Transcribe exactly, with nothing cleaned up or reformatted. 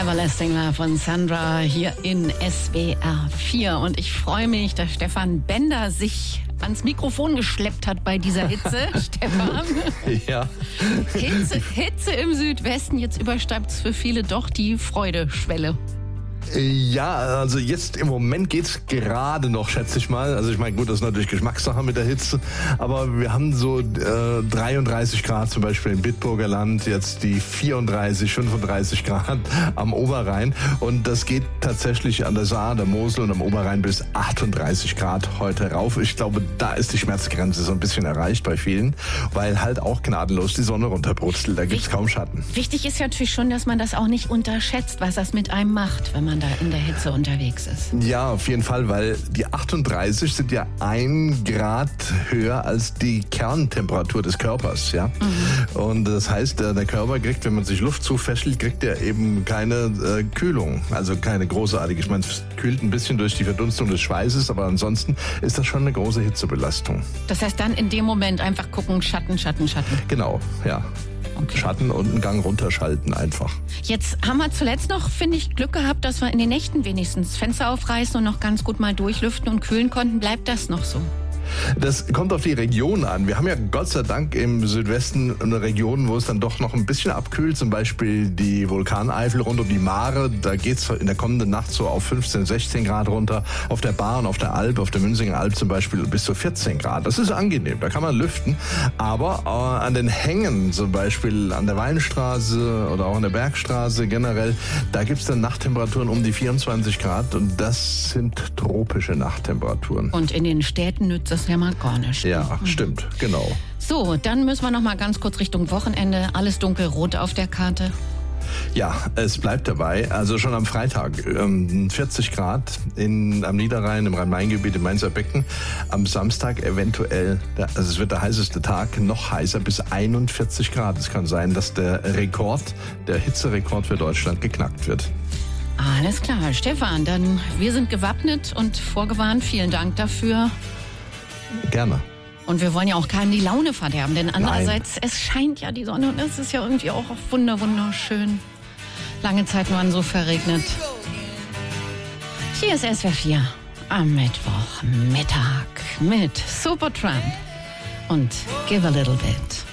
Everlasting Love von Sandra hier in S W R vier. Und ich freue mich, dass Stefan Bender sich ans Mikrofon geschleppt hat bei dieser Hitze. Stefan? Ja. Hitze, Hitze im Südwesten, jetzt übersteigt es für viele doch die Freudeschwelle. Ja, also jetzt im Moment geht's gerade noch, schätze ich mal. Also ich meine, gut, das ist natürlich Geschmackssache mit der Hitze, aber wir haben so äh, dreiunddreißig Grad zum Beispiel im Bitburger Land, jetzt die vierunddreißig, fünfunddreißig Grad am Oberrhein und das geht tatsächlich an der Saar, der Mosel und am Oberrhein bis achtunddreißig Grad heute rauf. Ich glaube, da ist die Schmerzgrenze so ein bisschen erreicht bei vielen, weil halt auch gnadenlos die Sonne runterbrutzelt, da gibt's kaum Schatten. Wichtig ist ja natürlich schon, dass man das auch nicht unterschätzt, was das mit einem macht, wenn man da in der Hitze unterwegs ist. Ja, auf jeden Fall, weil die achtunddreißig sind ja ein Grad höher als die Kerntemperatur des Körpers, ja. Mhm. Und das heißt, der Körper kriegt, wenn man sich Luft zufächelt, kriegt er eben keine äh, Kühlung, also keine großartige. Ich meine, es kühlt ein bisschen durch die Verdunstung des Schweißes, aber ansonsten ist das schon eine große Hitzebelastung. Das heißt dann in dem Moment einfach gucken, Schatten, Schatten, Schatten. Genau, ja. Okay. Schatten und einen Gang runterschalten einfach. Jetzt haben wir zuletzt noch, finde ich, Glück gehabt, dass wir in den Nächten wenigstens Fenster aufreißen und noch ganz gut mal durchlüften und kühlen konnten. Bleibt das noch so? Das kommt auf die Region an. Wir haben ja Gott sei Dank im Südwesten eine Region, wo es dann doch noch ein bisschen abkühlt. Zum Beispiel die Vulkaneifel rund um die Mare. Da geht es in der kommenden Nacht so auf fünfzehn, sechzehn Grad runter. Auf der Bahn, auf der Alp, auf der Münzinger Alp zum Beispiel bis zu vierzehn Grad. Das ist angenehm, da kann man lüften. Aber äh, an den Hängen, zum Beispiel an der Weinstraße oder auch an der Bergstraße generell, da gibt es dann Nachttemperaturen um die vierundzwanzig Grad. Und das sind tropische Nachttemperaturen. Und in den Städten nützt das ja mal gar nicht. Ja, mhm. Stimmt, genau. So, dann müssen wir noch mal ganz kurz Richtung Wochenende. Alles dunkelrot auf der Karte. Ja, es bleibt dabei. Also schon am Freitag ähm, vierzig Grad in, am Niederrhein, im Rhein-Main-Gebiet, im Mainzer Becken. Am Samstag eventuell, also es wird der heißeste Tag, noch heißer bis einundvierzig Grad. Es kann sein, dass der Rekord, der Hitzerekord für Deutschland geknackt wird. Alles klar, Stefan, dann wir sind gewappnet und vorgewarnt. Vielen Dank dafür. Gerne. Und wir wollen ja auch keinem die Laune verderben, denn andererseits, Nein. es scheint ja die Sonne und es ist ja irgendwie auch wunder, wunderschön. Lange Zeit waren so verregnet. Hier ist S W R vier am Mittwochmittag mit Supertramp und Give a Little Bit.